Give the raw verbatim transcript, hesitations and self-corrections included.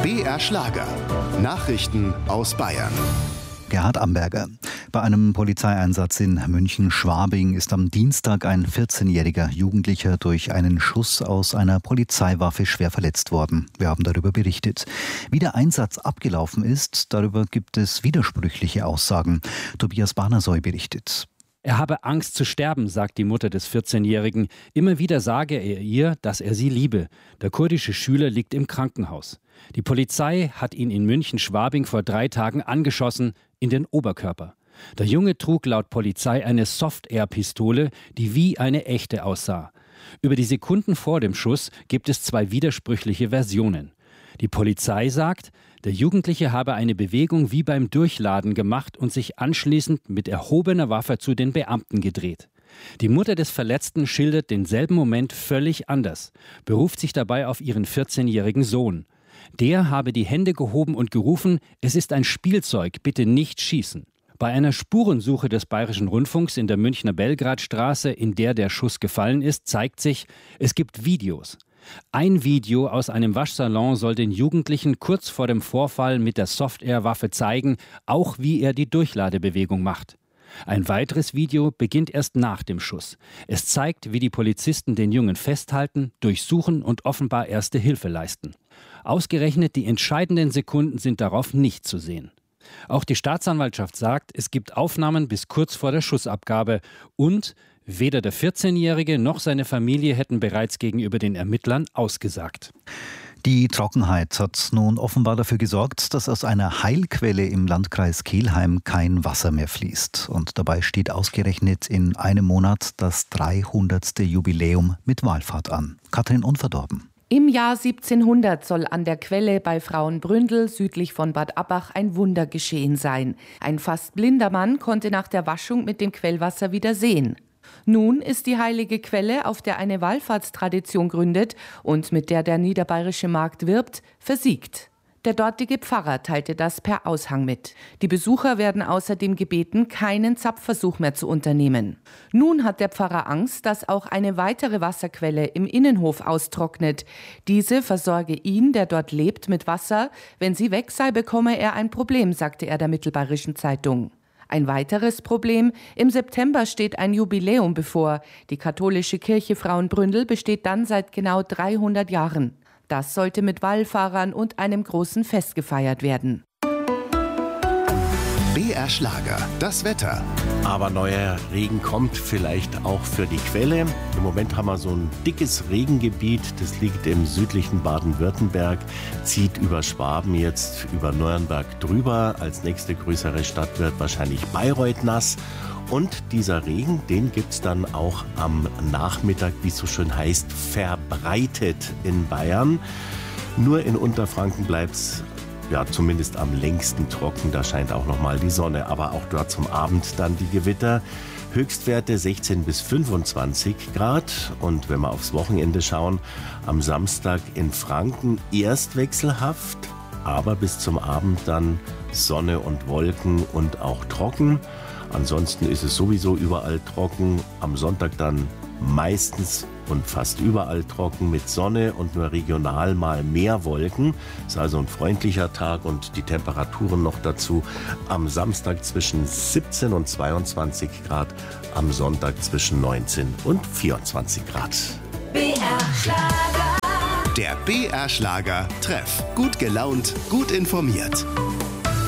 B R Schlager. Nachrichten aus Bayern. Gerhard Amberger. Bei einem Polizeieinsatz in München-Schwabing ist am Dienstag ein vierzehnjähriger Jugendlicher durch einen Schuss aus einer Polizeiwaffe schwer verletzt worden. Wir haben darüber berichtet. Wie der Einsatz abgelaufen ist, darüber gibt es widersprüchliche Aussagen. Tobias Barnersoy berichtet. Er habe Angst zu sterben, sagt die Mutter des vierzehnjährigen. Immer wieder sage er ihr, dass er sie liebe. Der kurdische Schüler liegt im Krankenhaus. Die Polizei hat ihn in München-Schwabing vor drei Tagen angeschossen, in den Oberkörper. Der Junge trug laut Polizei eine Soft-Air-Pistole, die wie eine echte aussah. Über die Sekunden vor dem Schuss gibt es zwei widersprüchliche Versionen. Die Polizei sagt, der Jugendliche habe eine Bewegung wie beim Durchladen gemacht und sich anschließend mit erhobener Waffe zu den Beamten gedreht. Die Mutter des Verletzten schildert denselben Moment völlig anders, beruft sich dabei auf ihren vierzehnjährigen Sohn. Der habe die Hände gehoben und gerufen, es ist ein Spielzeug, bitte nicht schießen. Bei einer Spurensuche des Bayerischen Rundfunks in der Münchner Belgradstraße, in der der Schuss gefallen ist, zeigt sich, es gibt Videos. Ein Video aus einem Waschsalon soll den Jugendlichen kurz vor dem Vorfall mit der Soft-Air-Waffe zeigen, auch wie er die Durchladebewegung macht. Ein weiteres Video beginnt erst nach dem Schuss. Es zeigt, wie die Polizisten den Jungen festhalten, durchsuchen und offenbar erste Hilfe leisten. Ausgerechnet die entscheidenden Sekunden sind darauf nicht zu sehen. Auch die Staatsanwaltschaft sagt, es gibt Aufnahmen bis kurz vor der Schussabgabe und weder der vierzehnjährige noch seine Familie hätten bereits gegenüber den Ermittlern ausgesagt. Die Trockenheit hat nun offenbar dafür gesorgt, dass aus einer Heilquelle im Landkreis Kelheim kein Wasser mehr fließt. Und dabei steht ausgerechnet in einem Monat das dreihundertste Jubiläum mit Wallfahrt an. Katrin Unverdorben. Im Jahr siebzehnhundert soll an der Quelle bei Frauenbründel südlich von Bad Abbach ein Wunder geschehen sein. Ein fast blinder Mann konnte nach der Waschung mit dem Quellwasser wieder sehen. Nun ist die heilige Quelle, auf der eine Wallfahrtstradition gründet und mit der der niederbayerische Markt wirbt, versiegt. Der dortige Pfarrer teilte das per Aushang mit. Die Besucher werden außerdem gebeten, keinen Zapfversuch mehr zu unternehmen. Nun hat der Pfarrer Angst, dass auch eine weitere Wasserquelle im Innenhof austrocknet. Diese versorge ihn, der dort lebt, mit Wasser. Wenn sie weg sei, bekomme er ein Problem, sagte er der Mittelbayerischen Zeitung. Ein weiteres Problem: Im September steht ein Jubiläum bevor. Die katholische Kirche Frauenbründel besteht dann seit genau dreihundert Jahren. Das sollte mit Wallfahrern und einem großen Fest gefeiert werden. B R Schlager, das Wetter. Aber neuer Regen kommt vielleicht auch für die Quelle. Im Moment haben wir so ein dickes Regengebiet, das liegt im südlichen Baden-Württemberg, zieht über Schwaben jetzt über Nürnberg drüber. Als nächste größere Stadt wird wahrscheinlich Bayreuth nass. Und dieser Regen, den gibt es dann auch am Nachmittag, wie es so schön heißt, verbreitet in Bayern. Nur in Unterfranken bleibt es ja zumindest am längsten trocken. Da scheint auch noch mal die Sonne, aber auch dort zum Abend dann die Gewitter. Höchstwerte sechzehn bis fünfundzwanzig Grad. Und wenn wir aufs Wochenende schauen, am Samstag in Franken erst wechselhaft, aber bis zum Abend dann Sonne und Wolken und auch trocken. Ansonsten ist es sowieso überall trocken. Am Sonntag dann meistens und fast überall trocken mit Sonne und nur regional mal mehr Wolken. Ist also ein freundlicher Tag und die Temperaturen noch dazu. Am Samstag zwischen siebzehn und zweiundzwanzig Grad, am Sonntag zwischen neunzehn und vierundzwanzig Grad. B R Schlager. Der B R Schlager Treff. Gut gelaunt, gut informiert.